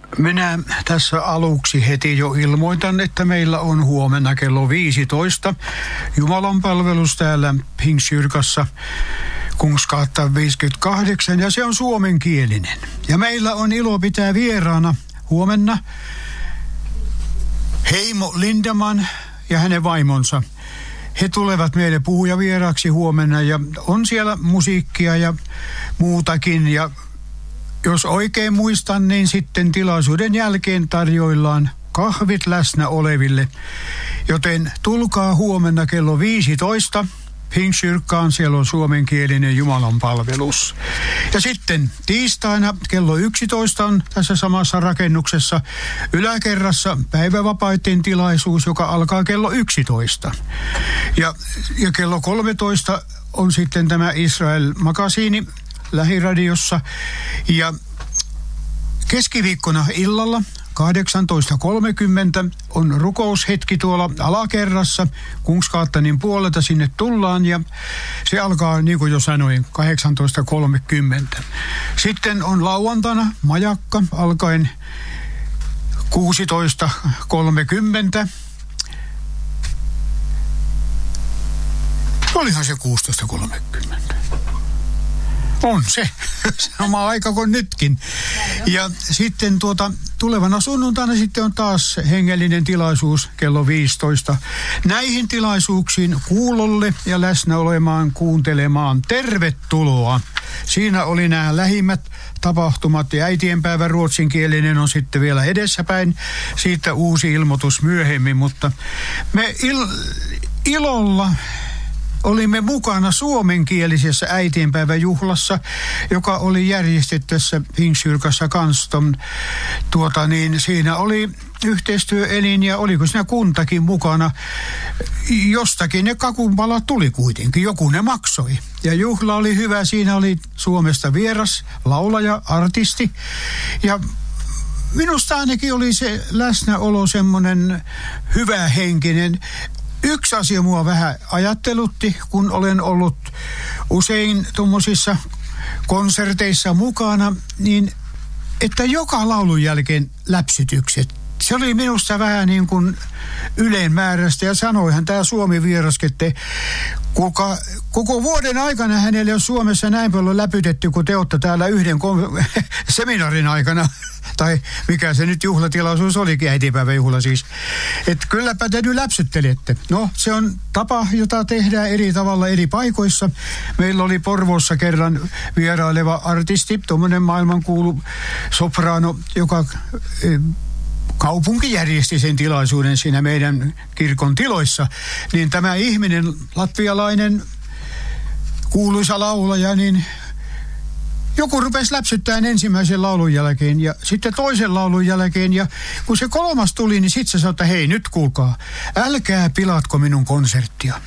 Minä tässä aluksi heti jo ilmoitan, että meillä on huomenna kello 15 Jumalan palvelus täällä Pingstkyrkassa Kungsgatan 58 ja se on suomenkielinen. Ja meillä on ilo pitää vieraana huomenna Heimo Lindeman ja hänen vaimonsa. He tulevat meille puhujavieraaksi huomenna ja on siellä musiikkia ja muutakin ja jos oikein muistan, niin sitten tilaisuuden jälkeen tarjoillaan kahvit läsnä oleville. Joten tulkaa huomenna kello 15 Pingstkyrkkaan, siellä on suomenkielinen Jumalan palvelus. Ja sitten tiistaina kello 11 on tässä samassa rakennuksessa yläkerrassa päivävapaiden tilaisuus, joka alkaa kello 11. Ja kello 13 on sitten tämä Israel-makasiini lähiradiossa ja keskiviikkona illalla 18.30 on rukoushetki tuolla alakerrassa Kungsgatanin puolelta, sinne tullaan ja se alkaa niin kuin jo sanoin 18.30. Sitten on lauantaina majakka alkaen 16.30. Olihan se 16.30. On se. Sama aika kuin nytkin. Ja sitten tulevana sunnuntaina sitten on taas hengellinen tilaisuus kello 15. Näihin tilaisuuksiin kuulolle ja läsnä olemaan kuuntelemaan. Tervetuloa. Siinä oli nämä lähimmät tapahtumat ja äitienpäivä ruotsinkielinen on sitten vielä edessäpäin. Siitä uusi ilmoitus myöhemmin, mutta me ilolla olimme mukana suomenkielisessä äitienpäiväjuhlassa, joka oli järjestettäessä Pingstkyrkassa Kanston. Siinä oli yhteistyöelin ja oliko siinä kuntakin mukana. Jostakin ne kakunpalat tuli kuitenkin, joku ne maksoi. Ja juhla oli hyvä, siinä oli Suomesta vieras laulaja, artisti ja minusta ainakin oli se läsnäolo semmoinen hyvähenkinen. Yksi asia mua vähän ajattelutti, kun olen ollut usein tuommoisissa konserteissa mukana, niin että joka laulun jälkeen läpsytykset. Se oli minusta vähän niin kuin ylenmääräistä ja sanoihan tämä Suomi-vieraskin, että koko vuoden aikana hänelle on Suomessa näin paljon läpytetty, kun te olette täällä yhden seminaarin aikana. Tai mikä se nyt juhlatilaisuus olikin, äitienpäiväjuhla siis. Että kylläpä te nyt läpsyttelette. No, se on tapa, jota tehdään eri tavalla eri paikoissa. Meillä oli Porvoossa kerran vieraileva artisti, tuommoinen maailmankuulu sopraano, joka kaupunki järjesti sen tilaisuuden siinä meidän kirkon tiloissa. Niin tämä ihminen, latvialainen kuuluisa laulaja, niin joku rupesi läpsyttämään ensimmäisen laulun jälkeen ja sitten toisen laulun jälkeen. Ja kun se kolmas tuli, niin sitten se sanoi, että hei nyt kuulkaa, älkää pilatko minun konserttia.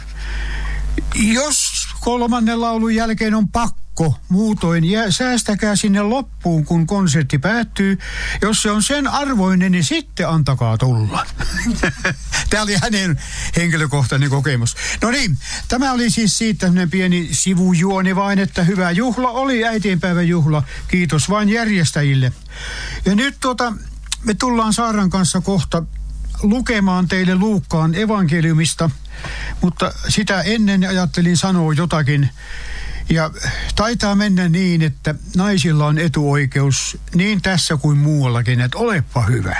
Jos kolmannen laulun jälkeen on pakko, muutoin säästäkää sinne loppuun, kun konsertti päättyy. Jos se on sen arvoinen, niin sitten antakaa tulla. Tämä oli hänen henkilökohtainen kokemus. No niin, tämä oli siis siitä pieni sivujuoni vain, että hyvä juhla oli äitienpäivän juhla. Kiitos vain järjestäjille. Ja nyt me tullaan Saaran kanssa kohta lukemaan teille Luukkaan evankeliumista, mutta sitä ennen ajattelin sanoa jotakin. Ja taitaa mennä niin, että naisilla on etuoikeus niin tässä kuin muuallakin, että olepa hyvä.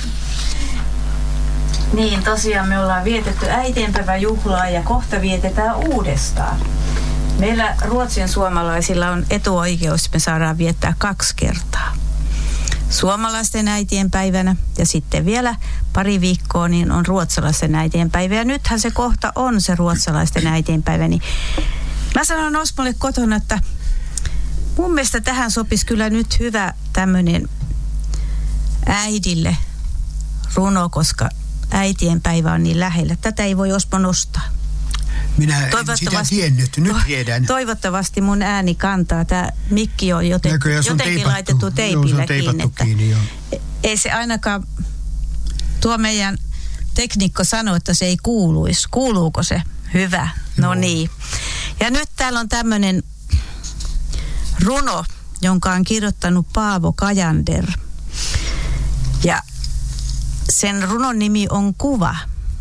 Niin, tosiaan me ollaan vietetty äitienpäiväjuhlaa ja kohta vietetään uudestaan. Meillä ruotsin suomalaisilla on etuoikeus, me saadaan viettää 2 kertaa. Suomalaisten äitienpäivänä ja sitten vielä pari viikkoa niin on ruotsalaisten äitienpäivä. Ja nythän se kohta on se ruotsalaisten äitienpäivä, niin mä sanon Osmolle kotona, että mun mielestä tähän sopisi kyllä nyt hyvä tämmöinen äidille runo, koska äitienpäivä on niin lähellä. Tätä ei voi Osmo nostaa. Minä en sitä tiennyt, nyt tiedän. Toivottavasti mun ääni kantaa. Tämä mikki on jotenkin laitettu teipillä kiinni. Ei se ainakaan, tuo meidän teknikko sanoi, että se ei kuuluisi. Kuuluuko se? Hyvä. No niin. Ja nyt täällä on tämmöinen runo, jonka on kirjoittanut Paavo Kajander. Ja sen runon nimi on Kuva.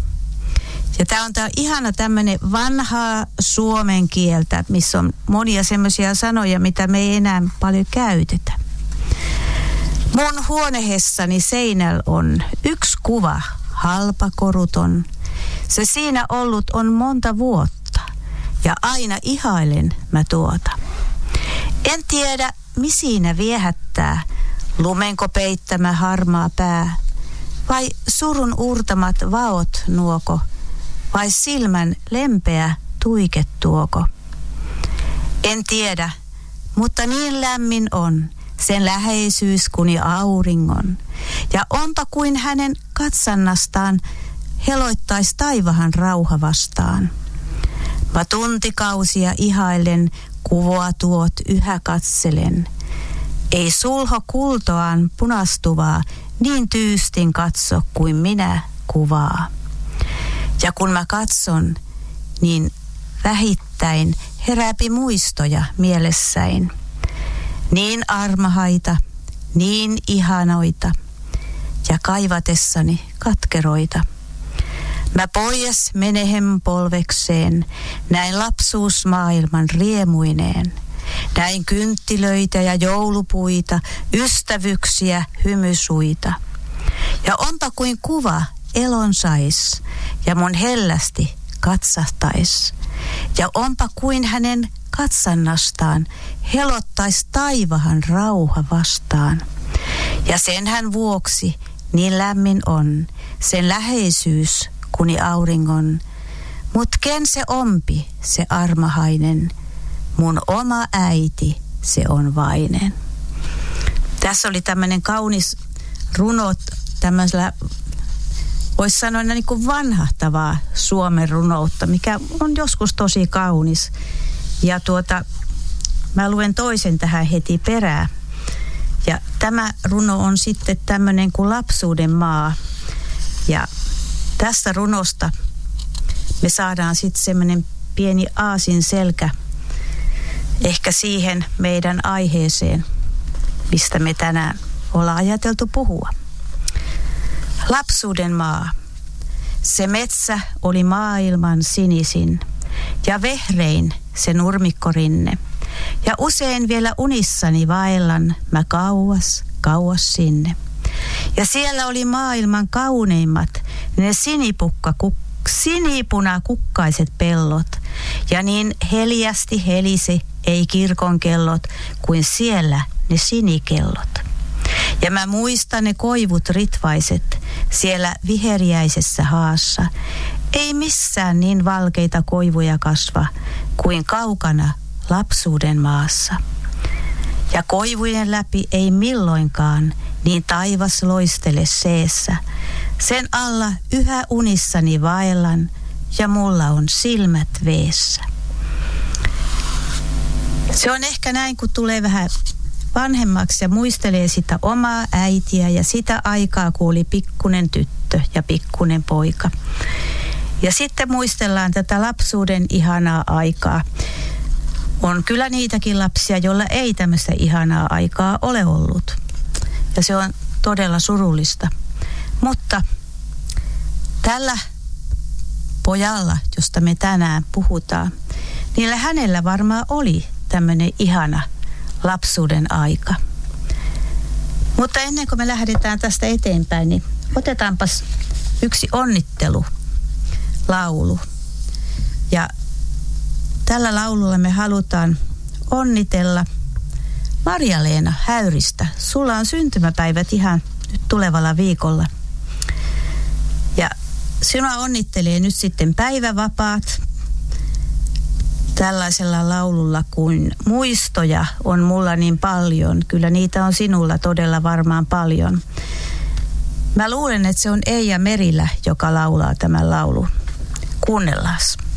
Ja tämä on ihana tämmöinen vanhaa suomen kieltä, missä on monia semmoisia sanoja, mitä me ei enää paljon käytetä. Mun huoneessani seinällä on yksi kuva, halpakoruton. Se siinä ollut on monta vuotta ja aina ihailen mä tuota. En tiedä, siinä viehättää, lumenko peittämä harmaa pää, vai surun urtamat vaot nuoko, vai silmän lempeä tuike tuoko. En tiedä, mutta niin lämmin on sen läheisyys kuni auringon, ja onpa kuin hänen katsannastaan heloittais taivahan rauha vastaan. Mä tuntikausia ihailen, kuvoa tuot yhä katselen. Ei sulho kultoaan punastuvaa, niin tyystin katso kuin minä kuvaa. Ja kun mä katson, niin vähittäin herääpi muistoja mielessäin. Niin armahaita, niin ihanoita ja kaivatessani katkeroita. Mä pois menehem polvekseen, näin lapsuusmaailman riemuineen. Näin kynttilöitä ja joulupuita, ystävyksiä, hymysuita. Ja onpa kuin kuva elon sais ja mun hellästi katsahtais. Ja onpa kuin hänen katsannastaan helottais taivahan rauha vastaan. Ja senhän vuoksi niin lämmin on sen läheisyys kuni auringon. Mut ken se ompi, se armahainen, mun oma äiti, se on vainen. Tässä oli tämmöinen kaunis runo, tämmöisellä, voisi sanoa niin kuin vanhahtavaa suomen runoutta, mikä on joskus tosi kaunis. Ja mä luen toisen tähän heti perään. Ja tämä runo on sitten tämmöinen kuin Lapsuuden maa. Ja tästä runosta me saadaan sitten semmoinen pieni aasinselkä ehkä siihen meidän aiheeseen, mistä me tänään ollaan ajateltu puhua. Lapsuuden maa. Se metsä oli maailman sinisin ja vehrein se nurmikkorinne. Ja usein vielä unissani vaellan mä kauas, kauas sinne. Ja siellä oli maailman kauneimmat ne sinipunakukkaiset pellot. Ja niin heliästi helisi ei kirkon kellot kuin siellä ne sinikellot. Ja mä muistan ne koivut ritvaiset siellä viheriäisessä haassa. Ei missään niin valkeita koivuja kasva kuin kaukana lapsuuden maassa. Ja koivujen läpi ei milloinkaan niin taivas loistele seessä. Sen alla yhä unissani vaellan ja mulla on silmät veessä. Se on ehkä näin, kun tulee vähän vanhemmaksi ja muistelee sitä omaa äitiä ja sitä aikaa, kun oli pikkunen tyttö ja pikkunen poika. Ja sitten muistellaan tätä lapsuuden ihanaa aikaa. On kyllä niitäkin lapsia, joilla ei tämmöistä ihanaa aikaa ole ollut. Ja se on todella surullista. Mutta tällä pojalla, josta me tänään puhutaan, niillä hänellä varmaan oli tämmöinen ihana lapsuuden aika. Mutta ennen kuin me lähdetään tästä eteenpäin, niin otetaanpas yksi onnittelulaulu. Ja tällä laululla me halutaan onnitella Marja-Leena Häyristä. Sulla on syntymäpäivät ihan nyt tulevalla viikolla. Ja sinua onnittelee nyt sitten päivävapaat tällaisella laululla, kuin muistoja on mulla niin paljon. Kyllä niitä on sinulla todella varmaan paljon. Mä luulen, että se on Eija Merilä, joka laulaa tämän laulun. Kuunnellaan.